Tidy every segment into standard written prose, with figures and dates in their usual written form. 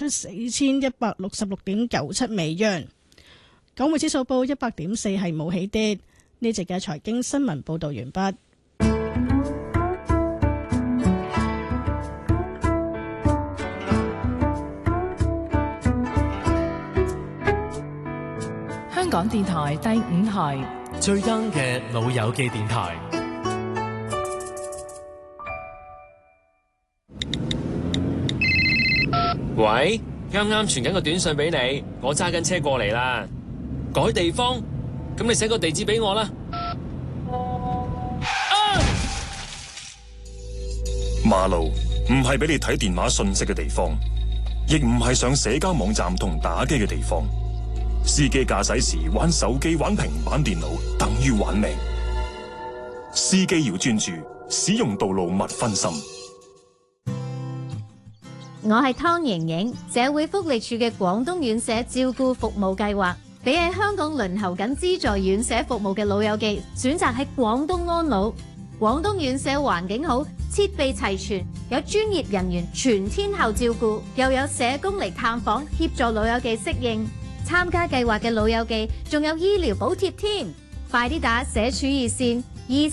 出4166.97美元。港匯指數報100.4，係冇起跌。呢節嘅財經新聞報道完畢。 香港電台第5台最 young 嘅老友記電台。 喂，啱啱傳緊個短信俾你，我揸緊車過嚟啦。改地方，咁你寫個地址俾我啦。 馬路唔係俾你睇電話信息嘅地方，亦唔係上社交網站同打機嘅地方。司機駕駛時玩手機、玩平板電腦，等於玩命。司機要專注，使用道路勿分心。 我係湯盈盈，社會福利署嘅廣東院舍照顧服務計劃，俾喺香港輪候緊資助院舍服務嘅老友記選擇喺廣東安老。廣東院舍環境好，設備齊全，有專業人員全天候照顧，又有社工嚟探訪協助老友記適應。參加計劃嘅老友記仲有醫療補貼添，快啲打社署熱線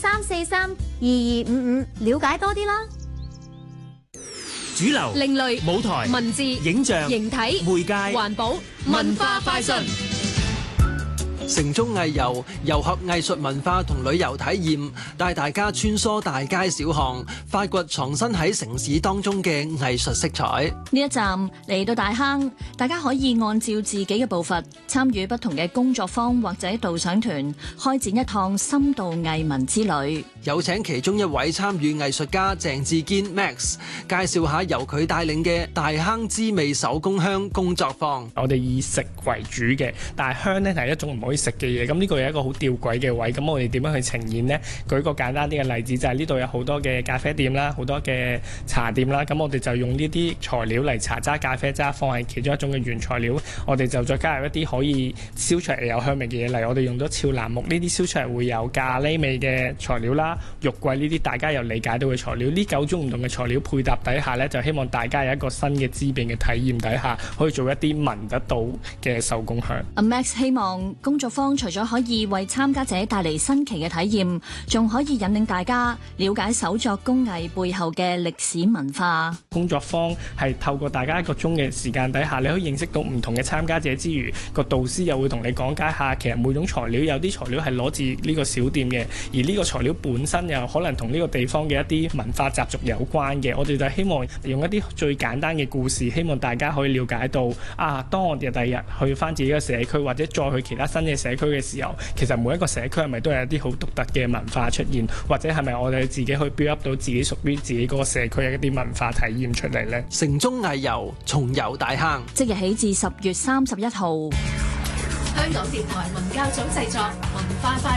23432255了解多啲啦。 主流、 另類、 舞台、 文字、 影像、 形體、 媒介、 環保、文化快訊。 城中藝遊糅合藝術文化同旅遊體驗，帶大家穿梭大街小巷，發掘藏身喺城市當中嘅藝術色彩。 呢一站嚟到大坑，大家可以按照自己嘅步伐，參與不同嘅工作坊或者導賞團，開展一趟深度藝文之旅。 有請其中一位參與藝術家鄭志堅 Max 介紹下由佢帶領嘅大坑滋味手工香工作坊。 我哋以食為主嘅，但係香呢係一種唔可以食嘅嘢，咁呢個係一個好吊詭嘅位。咁我哋點樣去呈現呢？舉個簡單啲嘅例子，就係呢度有好多嘅咖啡店啦，好多嘅茶店啦，咁我哋就用呢啲材料嚟茶渣、咖啡渣放喺其中一種嘅原材料，我哋就再加入一啲可以燒出嚟有香味嘅嘢，例如我哋用咗俏楠木，呢啲燒出嚟會有咖喱味嘅材料啦，肉桂呢啲大家又理解到嘅材料，呢9種唔同嘅材料配搭底下呢，就希望大家有一個新嘅滋味嘅體驗底下，可以做一啲聞得到嘅手工香。 阿 Max 希望工作坊除咗可以為參加者帶嚟新奇嘅體驗，仲可以引領大家了解手作工藝背後嘅歷史文化。 工作坊係透過大家1個鐘嘅時間底下，你可以認識到唔同嘅參加者之餘，個導師又會同你講解下，其實每種材料有啲材料係攞自呢個小店嘅，而呢個材料本身又可能同呢個地方嘅一啲文化習俗有關嘅。我哋就希望用一啲最簡單嘅故事，希望大家可以了解到當我哋第日去翻自己嘅社區，或者再去其他新嘅社區嘅時候，其實每一個社區係咪都有一啲好獨特嘅文化出現，或者係咪我哋自己去 build up 到自己屬於自己嗰個社區嘅一啲文化體驗出嚟呢？ 城中藝遊重遊大坑， 即日起至10月31號。 香港電台文教組製作，文化快